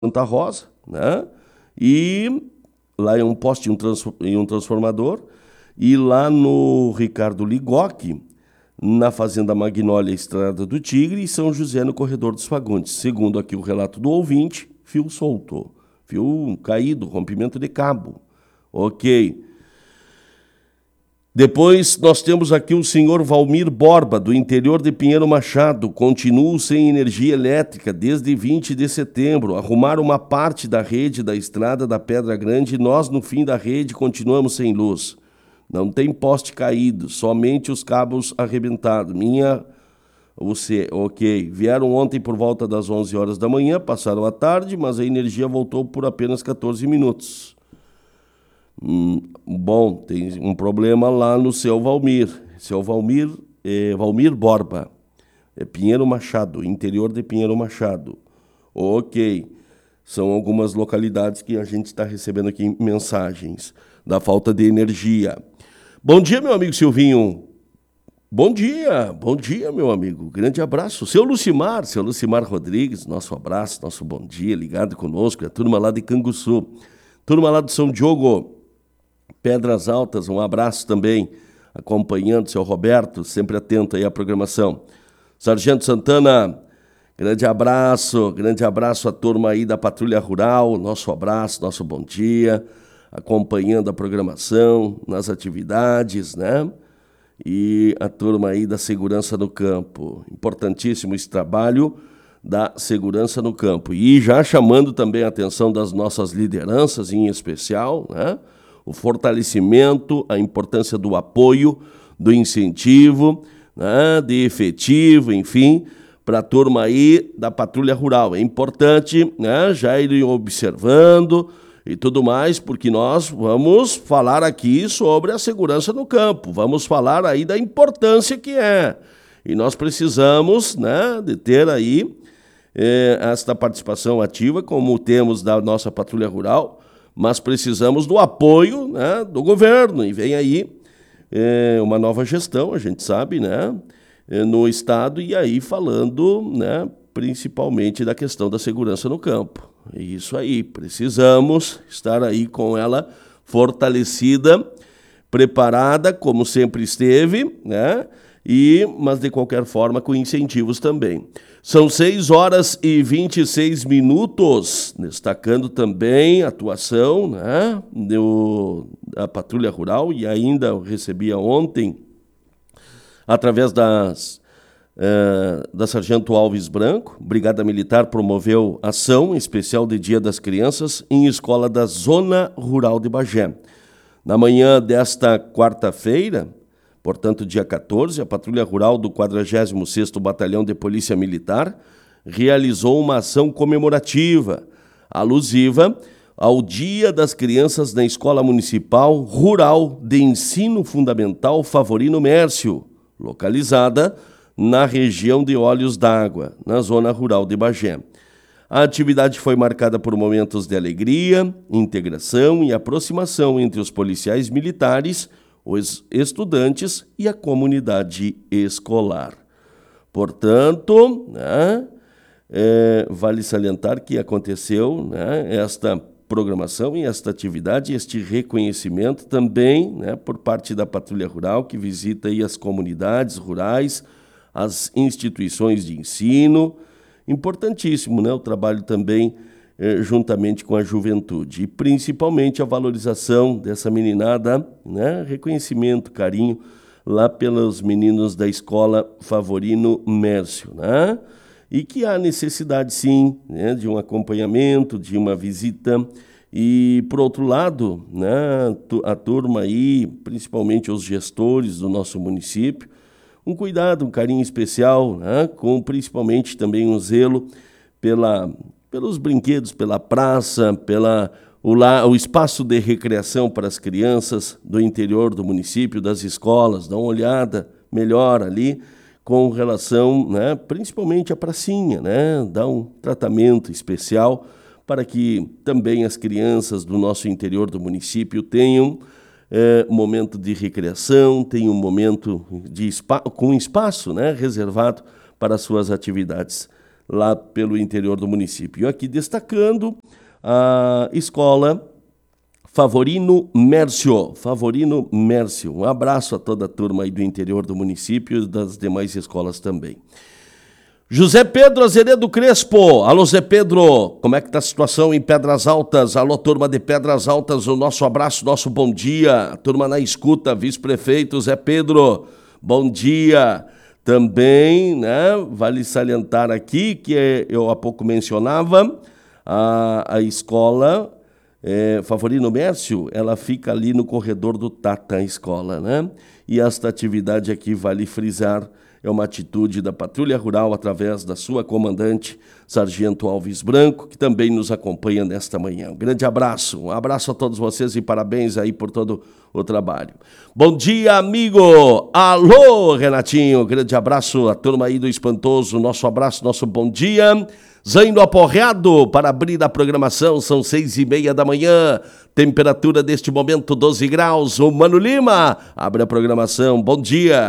Santa Rosa, né? E lá é um poste e um transformador. E lá no Ricardo Ligoc, na Fazenda Magnólia, Estrada do Tigre, e São José, no Corredor dos Fagundes. Segundo aqui o relato do ouvinte, fio solto, fio caído, rompimento de cabo. Ok. Depois nós temos aqui o senhor Valmir Borba, do interior de Pinheiro Machado. Continuo sem energia elétrica desde 20 de setembro. Arrumaram uma parte da rede da estrada da Pedra Grande e nós, no fim da rede, continuamos sem luz. Não tem poste caído, somente os cabos arrebentados. Ok. Vieram ontem por volta das 11 horas da manhã, passaram a tarde, mas a energia voltou por apenas 14 minutos. Bom, tem um problema lá no seu Valmir. Seu Valmir, Valmir Borba. É Pinheiro Machado, interior de Pinheiro Machado. Ok. São algumas localidades que a gente está recebendo aqui mensagens da falta de energia. Bom dia, meu amigo Silvinho. Bom dia, meu amigo. Grande abraço. Seu Lucimar Rodrigues, nosso abraço, nosso bom dia, ligado conosco. A turma lá de Canguçu. Turma lá de São Diogo, Pedras Altas, um abraço também, acompanhando o seu Roberto, sempre atento aí à programação. Sargento Santana, grande abraço à turma aí da Patrulha Rural, nosso abraço, nosso bom dia, acompanhando a programação, nas atividades, né? E a turma aí da segurança no campo. Importantíssimo esse trabalho da segurança no campo. E já chamando também a atenção das nossas lideranças, em especial, né? O fortalecimento, a importância do apoio, do incentivo, né? De efetivo, enfim, para a turma aí da Patrulha Rural. É importante, né? Já irem observando e tudo mais, porque nós vamos falar aqui sobre a segurança no campo, vamos falar aí da importância que é. E nós precisamos, né, de ter aí esta participação ativa, como temos da nossa Patrulha Rural, mas precisamos do apoio, né, do governo. E vem aí uma nova gestão, a gente sabe, né, no Estado, e aí falando, né, principalmente da questão da segurança no campo. Isso aí, precisamos estar aí com ela fortalecida, preparada, como sempre esteve, né? Mas de qualquer forma com incentivos também. São 6h26, destacando também a atuação, né, da Patrulha Rural, e ainda eu recebia ontem, através da Sargento Alves Branco, Brigada Militar promoveu ação especial de Dia das Crianças em escola da Zona Rural de Bagé. Na manhã desta quarta-feira, portanto dia 14, a Patrulha Rural do 46º Batalhão de Polícia Militar realizou uma ação comemorativa, alusiva ao Dia das Crianças na Escola Municipal Rural de Ensino Fundamental Favorino Mércio, localizada na região de Olhos d'Água, na zona rural de Bagé. A atividade foi marcada por momentos de alegria, integração e aproximação entre os policiais militares, os estudantes e a comunidade escolar. Portanto, né, vale salientar que aconteceu, né, esta programação e esta atividade, este reconhecimento também, né, por parte da Patrulha Rural, que visita aí as comunidades rurais, as instituições de ensino. Importantíssimo, né, o trabalho também juntamente com a juventude, e principalmente a valorização dessa meninada, né, reconhecimento, carinho lá pelos meninos da escola Favorino Mércio, né, e que há necessidade sim, né, de um acompanhamento, de uma visita. E por outro lado, né, a turma aí, principalmente os gestores do nosso município, um cuidado, um carinho especial, né, com principalmente também um zelo pelos brinquedos, pela praça, o espaço de recreação para as crianças do interior do município, das escolas. Dá uma olhada melhor ali com relação, né, principalmente à pracinha, né, dá um tratamento especial para que também as crianças do nosso interior do município tenham momento de recreação, tem um momento com espaço, né, reservado para as suas atividades lá pelo interior do município. E aqui destacando a escola Favorino Mércio. Um abraço a toda a turma aí do interior do município e das demais escolas também. José Pedro Azeredo Crespo. Alô, Zé Pedro, como é que tá a situação em Pedras Altas? Alô, turma de Pedras Altas, o nosso abraço, nosso bom dia. Turma na escuta, vice-prefeito Zé Pedro, bom dia. Também, né, vale salientar aqui que eu há pouco mencionava, a escola Favorino Mércio, ela fica ali no corredor do Tata, a escola, né? E esta atividade aqui, vale frisar, é uma atitude da Patrulha Rural através da sua comandante, Sargento Alves Branco, que também nos acompanha nesta manhã. Um grande abraço, um abraço a todos vocês e parabéns aí por todo o trabalho. Bom dia, amigo! Alô, Renatinho, grande abraço à turma aí do Espantoso, nosso abraço, nosso bom dia. Zaino Aporreado, para abrir a programação, são 6:30 da manhã, temperatura deste momento 12 graus. O Mano Lima abre a programação, bom dia.